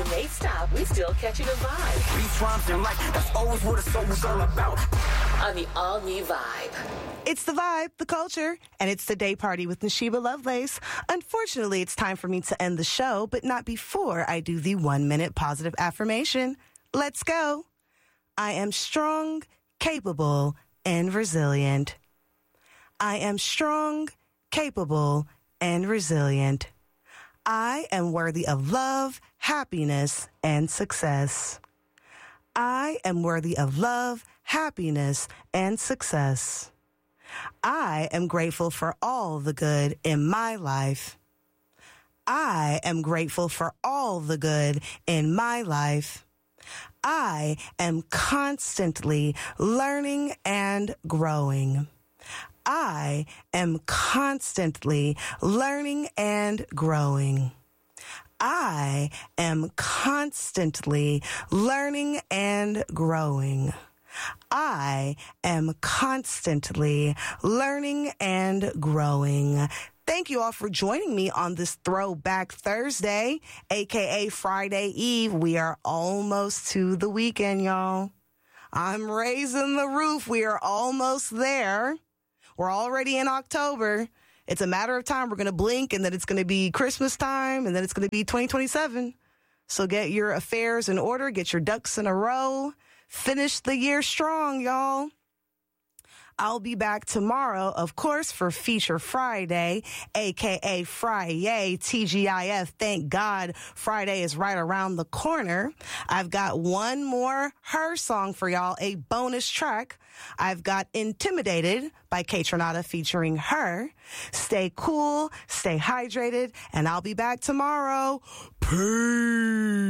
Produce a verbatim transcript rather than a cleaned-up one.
when they stop, we still catching a vibe. Beats, rhymes, and like, that's always what a soul was all about. On the all-new Vibe. It's the vibe, the culture, and it's the day party with Nashiba Lovelace. Unfortunately, it's time for me to end the show, but not before I do the one-minute positive affirmation. Let's go. I am strong, capable, and resilient. I am strong, capable, and resilient. I am worthy of love, happiness, and success. I am worthy of love, happiness, and success. I am grateful for all the good in my life. I am grateful for all the good in my life. I am constantly learning and growing. I am constantly learning and growing. I am constantly learning and growing. I am constantly learning and growing. Thank you all for joining me on this Throwback Thursday, a k a. Friday Eve. We are almost to the weekend, y'all. I'm raising the roof. We are almost there. We're already in October. It's a matter of time. We're going to blink, and then it's going to be Christmas time, and then it's going to be twenty twenty-seven. So get your affairs in order. Get your ducks in a row. Finish the year strong, y'all. I'll be back tomorrow, of course, for Feature Friday, a k a. Friday, T G I F. Thank God Friday is right around the corner. I've got one more Her song for y'all, a bonus track. I've got Intimidated by Kaytranada featuring Her. Stay cool, stay hydrated, and I'll be back tomorrow. Peace.